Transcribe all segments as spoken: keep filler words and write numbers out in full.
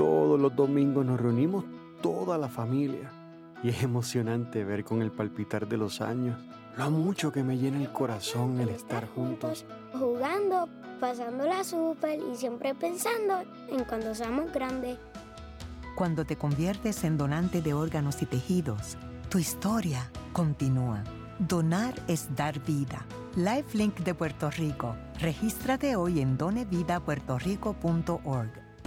Todos los domingos nos reunimos toda la familia y es emocionante ver con el palpitar de los años lo mucho que me llena el corazón el estar juntos. Jugando, pasándola súper y siempre pensando en cuando seamos grandes. Cuando te conviertes en donante de órganos y tejidos, tu historia continúa. Donar es dar vida. LifeLink de Puerto Rico. Regístrate hoy en donevida puerto rico punto org.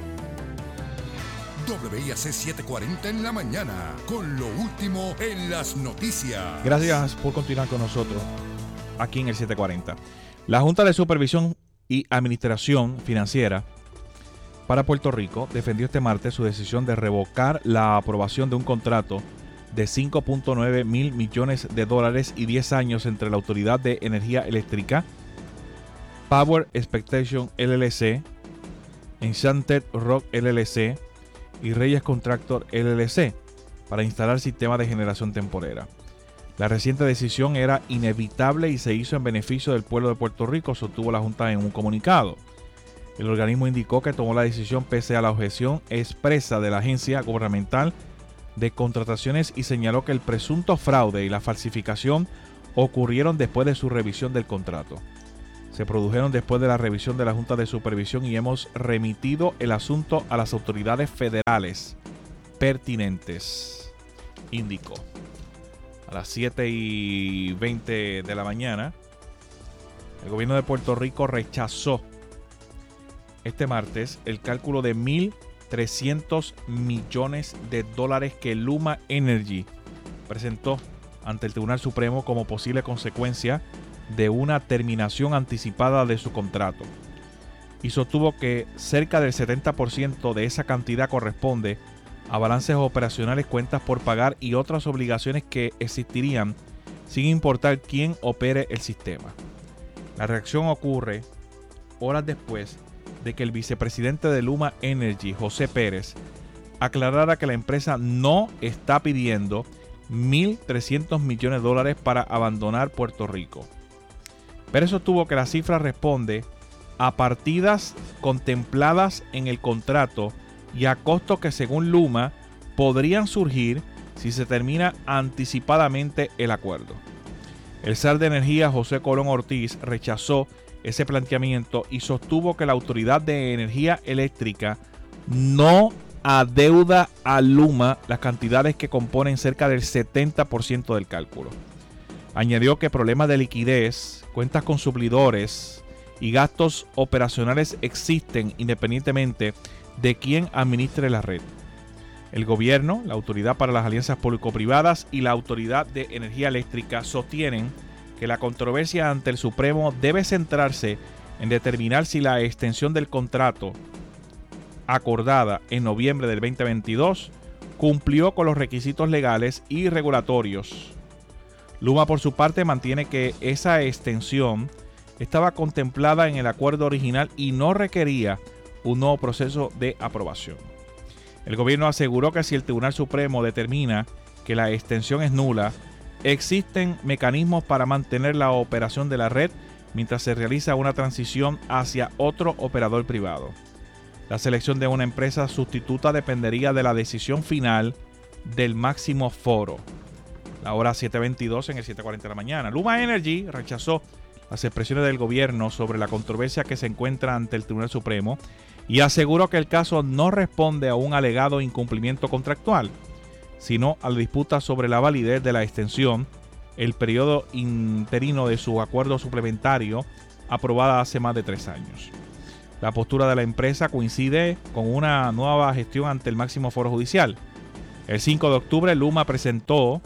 W I A C setecientos cuarenta en la mañana, con lo último en las noticias. Gracias por continuar con nosotros aquí en el setecientos cuarenta. La Junta de Supervisión y Administración Financiera para Puerto Rico defendió este martes su decisión de revocar la aprobación de un contrato de cinco punto nueve mil millones de dólares y diez años entre la Autoridad de Energía Eléctrica, Power Expectation L L C, Enchanted Rock L L C y Reyes Contractor L L C para instalar sistemas de generación temporera. La reciente decisión era inevitable y se hizo en beneficio del pueblo de Puerto Rico, sostuvo la Junta en un comunicado. El organismo indicó que tomó la decisión pese a la objeción expresa de la agencia gubernamental de contrataciones y señaló que el presunto fraude y la falsificación ocurrieron después de su revisión del contrato. Se produjeron después de la revisión de la Junta de Supervisión y hemos remitido el asunto a las autoridades federales pertinentes, indicó. A las siete y veinte de la mañana, el gobierno de Puerto Rico rechazó este martes el cálculo de mil trescientos millones de dólares que Luma Energy presentó ante el Tribunal Supremo como posible consecuencia de una terminación anticipada de su contrato, y sostuvo que cerca del setenta por ciento de esa cantidad corresponde a balances operacionales, cuentas por pagar y otras obligaciones que existirían sin importar quién opere el sistema. La reacción ocurre horas después de que el vicepresidente de Luma Energy, José Pérez, aclarara que la empresa no está pidiendo mil trescientos millones de dólares para abandonar Puerto Rico. Pérez sostuvo que la cifra responde a partidas contempladas en el contrato y a costos que, según Luma, podrían surgir si se termina anticipadamente el acuerdo. El zar de Energía, José Colón Ortiz, rechazó ese planteamiento y sostuvo que la Autoridad de Energía Eléctrica no adeuda a Luma las cantidades que componen cerca del setenta por ciento del cálculo. Añadió que problemas de liquidez, cuentas con suplidores y gastos operacionales existen independientemente de quién administre la red. El gobierno, la Autoridad para las Alianzas Público-Privadas y la Autoridad de Energía Eléctrica sostienen que la controversia ante el Supremo debe centrarse en determinar si la extensión del contrato acordada en noviembre del veinte veintidós cumplió con los requisitos legales y regulatorios. Luma, por su parte, mantiene que esa extensión estaba contemplada en el acuerdo original y no requería un nuevo proceso de aprobación. El gobierno aseguró que si el Tribunal Supremo determina que la extensión es nula, existen mecanismos para mantener la operación de la red mientras se realiza una transición hacia otro operador privado. La selección de una empresa sustituta dependería de la decisión final del máximo foro. La hora siete veintidós en el siete cuarenta de la mañana. Luma Energy rechazó las expresiones del gobierno sobre la controversia que se encuentra ante el Tribunal Supremo y aseguró que el caso no responde a un alegado incumplimiento contractual, sino a la disputa sobre la validez de la extensión, el periodo interino de su acuerdo suplementario aprobada hace más de tres años. La postura de la empresa coincide con una nueva gestión ante el máximo foro judicial. El cinco de octubre, Luma presentó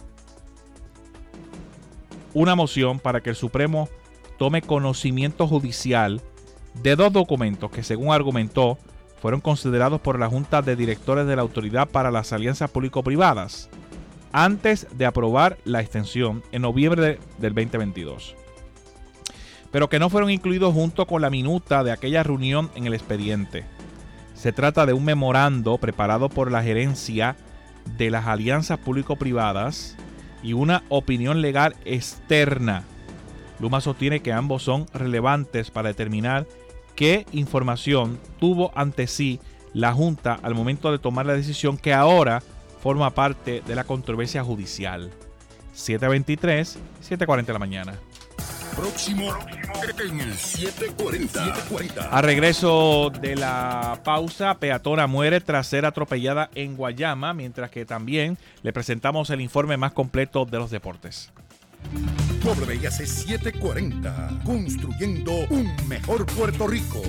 una moción para que el Supremo tome conocimiento judicial de dos documentos que, según argumentó, fueron considerados por la Junta de Directores de la Autoridad para las Alianzas Público-Privadas antes de aprobar la extensión en noviembre de, del veinte veintidós, pero que no fueron incluidos junto con la minuta de aquella reunión en el expediente. Se trata de un memorando preparado por la gerencia de las alianzas público-privadas y una opinión legal externa. Luma sostiene que ambos son relevantes para determinar qué información tuvo ante sí la Junta al momento de tomar la decisión que ahora forma parte de la controversia judicial. siete veintitrés, siete cuarenta de la mañana. Próximo en el siete cuarenta. A regreso de la pausa, peatona muere tras ser atropellada en Guayama, mientras que también le presentamos el informe más completo de los deportes. W I A C siete cuarenta, construyendo un mejor Puerto Rico.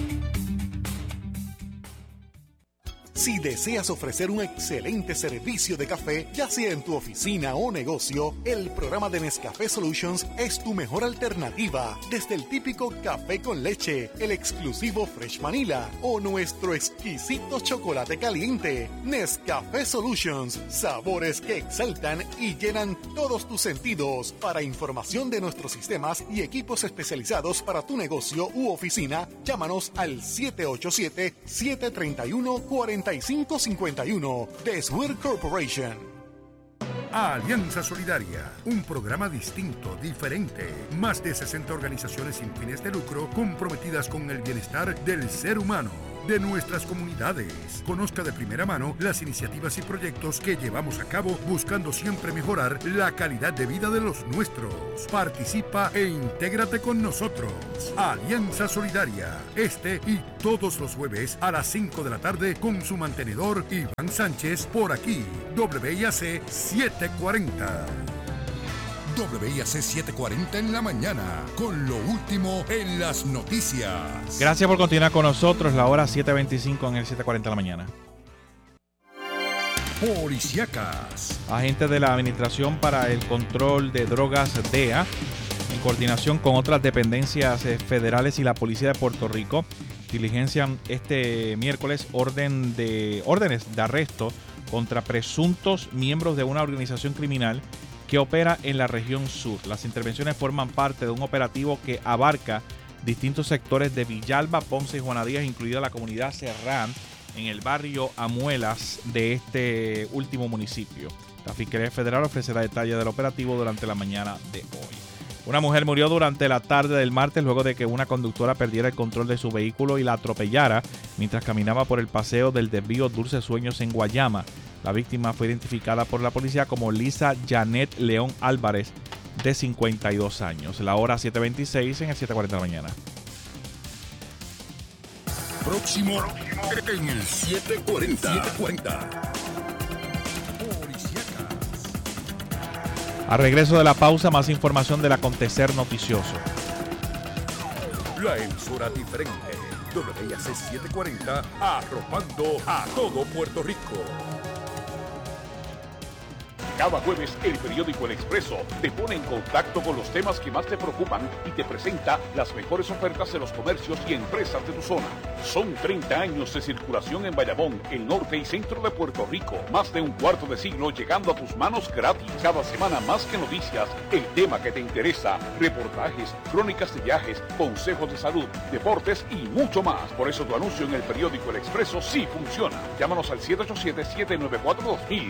Si deseas ofrecer un excelente servicio de café, ya sea en tu oficina o negocio, el programa de Nescafé Solutions es tu mejor alternativa. Desde el típico café con leche, el exclusivo Fresh Vanilla o nuestro exquisito chocolate caliente. Nescafé Solutions, sabores que exaltan y llenan todos tus sentidos. Para información de nuestros sistemas y equipos especializados para tu negocio u oficina, llámanos al siete ocho siete, siete tres uno, cuatro cinco cinco uno de Swear Corporation. Alianza Solidaria, un programa distinto, diferente. Más de sesenta organizaciones sin fines de lucro comprometidas con el bienestar del ser humano, de nuestras comunidades. Conozca de primera mano las iniciativas y proyectos que llevamos a cabo buscando siempre mejorar la calidad de vida de los nuestros. Participa e intégrate con nosotros. Alianza Solidaria, este y todos los jueves a las cinco de la tarde con su mantenedor Iván Sánchez por aquí, W I A C siete cuarenta. W I A C siete cuarenta en la mañana, con lo último en las noticias. Gracias por continuar con nosotros, la hora siete veinticinco en el siete cuarenta de la mañana. Policíacas. Agentes de la Administración para el Control de Drogas, D E A, en coordinación con otras dependencias federales y la Policía de Puerto Rico, diligencian este miércoles orden de, órdenes de arresto contra presuntos miembros de una organización criminal que opera en la región sur. Las intervenciones forman parte de un operativo que abarca distintos sectores de Villalba, Ponce y Juana Díaz, incluida la comunidad Serrán, en el barrio Amuelas de este último municipio. La Fiscalía Federal ofrecerá detalles del operativo durante la mañana de hoy. Una mujer murió durante la tarde del martes luego de que una conductora perdiera el control de su vehículo y la atropellara mientras caminaba por el paseo del desvío Dulces Sueños en Guayama. La víctima fue identificada por la policía como Lisa Janet León Álvarez, de cincuenta y dos años. La hora siete veintiséis en el siete cuarenta de la mañana. Próximo en el siete cuarenta. siete cuarenta. A regreso de la pausa, más información del acontecer noticioso. La emisora diferente. W I A C siete cuarenta, arropando a todo Puerto Rico. Cada jueves, el periódico El Expreso te pone en contacto con los temas que más te preocupan y te presenta las mejores ofertas de los comercios y empresas de tu zona. Son treinta años de circulación en Bayamón, el norte y centro de Puerto Rico. Más de un cuarto de siglo llegando a tus manos gratis. Cada semana más que noticias, el tema que te interesa, reportajes, crónicas de viajes, consejos de salud, deportes y mucho más. Por eso tu anuncio en el periódico El Expreso sí funciona. Llámanos al siete ocho siete, siete nueve cuatro, dos mil.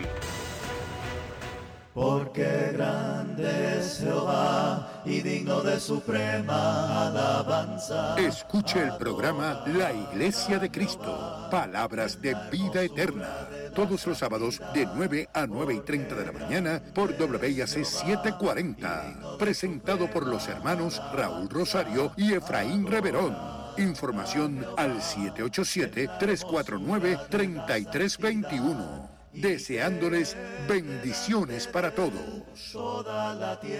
Porque grande es Jehová y digno de suprema alabanza. Escuche el programa La Iglesia de Cristo, palabras de vida eterna, todos los sábados de nueve a nueve y treinta de la mañana por W I A C siete cuarenta, presentado por los hermanos Raúl Rosario y Efraín Reverón. Información al siete ocho siete, tres cuatro nueve, tres tres dos uno. Deseándoles bendiciones para todos. Toda la tierra.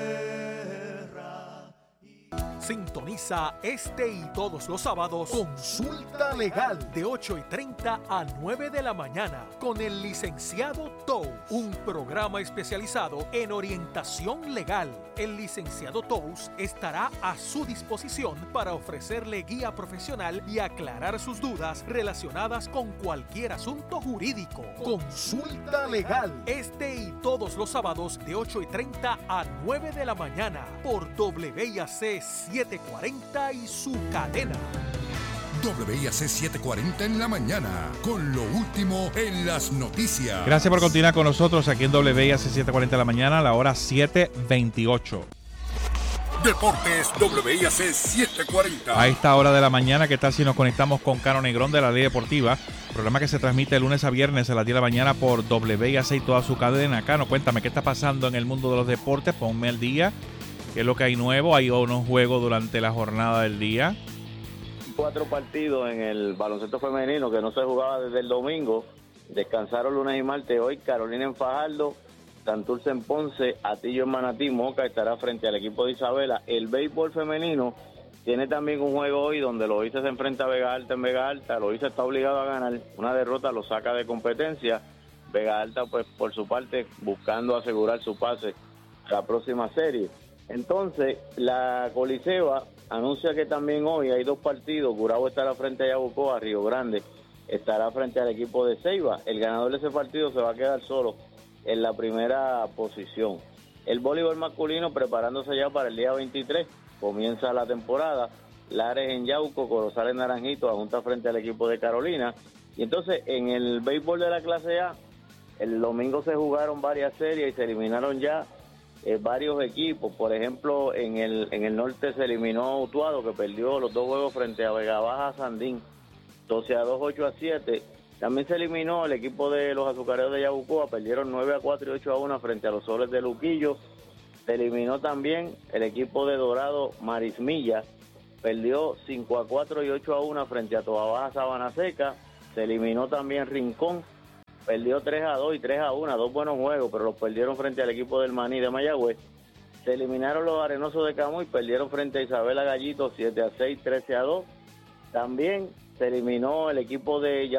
Sintoniza este y todos los sábados Consulta Legal de ocho y treinta a nueve de la mañana con el licenciado Tous, un programa especializado en orientación legal. El licenciado Tous estará a su disposición para ofrecerle guía profesional y aclarar sus dudas relacionadas con cualquier asunto jurídico. Consulta Legal este y todos los sábados de ocho y treinta a nueve de la mañana por W I A C siete cuarenta y su cadena. W I A C siete cuarenta en la mañana, con lo último en las noticias. Gracias por continuar con nosotros aquí en W I A C siete cuarenta en la mañana, a la hora siete veintiocho. Deportes W I A C setecientos cuarenta. A esta hora de la mañana, ¿qué tal si nos conectamos con Cano Negrón de la Ley Deportiva? Programa que se transmite de lunes a viernes a las diez de la mañana por W I A C y toda su cadena. Cano, cuéntame, ¿qué está pasando en el mundo de los deportes? Ponme al día. ¿Qué es lo que hay nuevo? ¿Hay unos juegos durante la jornada del día? Cuatro partidos en el baloncesto femenino que no se jugaba desde el domingo. Descansaron lunes y martes. Hoy Carolina en Fajardo, Santurce en Ponce, Atillo en Manatí, Moca estará frente al equipo de Isabela. El béisbol femenino tiene también un juego hoy donde Loíza se enfrenta a Vega Alta en Vega Alta. Loíza está obligado a ganar. Una derrota lo saca de competencia. Vega Alta, pues por su parte, buscando asegurar su pase a la próxima serie. Entonces, la Coliseba anuncia que también hoy hay dos partidos. Gurabo estará frente a Yabucoa, Río Grande estará frente al equipo de Ceiba. El ganador de ese partido se va a quedar solo en la primera posición. El voleibol masculino preparándose ya para el día veintitrés, comienza la temporada. Lares en Yauco, Corozal en Naranjito, junta frente al equipo de Carolina. Y entonces en el béisbol de la clase A, el domingo se jugaron varias series y se eliminaron ya eh, varios equipos. Por ejemplo, en el en el norte se eliminó Utuado, que perdió los dos juegos frente a Vega Baja Sandín, doce a dos, ocho a siete. También se eliminó el equipo de los Azucareros de Yabucoa, perdieron nueve a cuatro y ocho a uno frente a los Soles de Luquillo. Se eliminó también el equipo de Dorado Marismilla, perdió cinco a cuatro y ocho a uno frente a Toabaja Sabana Seca. Se eliminó también Rincón, perdió tres a dos y tres a uno, dos buenos juegos, pero los perdieron frente al equipo del Maní de Mayagüez. Se eliminaron los Arenosos de Camuy, perdieron frente a Isabela Gallito siete a seis, trece a dos. También se eliminó el equipo de